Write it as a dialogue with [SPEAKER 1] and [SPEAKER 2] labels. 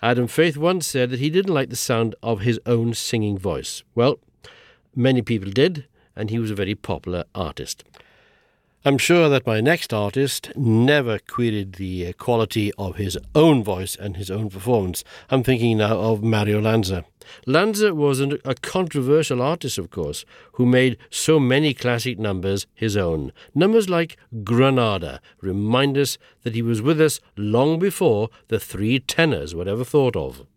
[SPEAKER 1] Adam Faith once said that he didn't like the sound of his own singing voice. Well, many people did, and he was a very popular artist. I'm sure that my next artist never queried the quality of his own voice and his own performance. I'm thinking now of Mario Lanza. Lanza was a controversial artist, of course, who made so many classic numbers his own. Numbers like Granada remind us that he was with us long before the three tenors were ever thought of.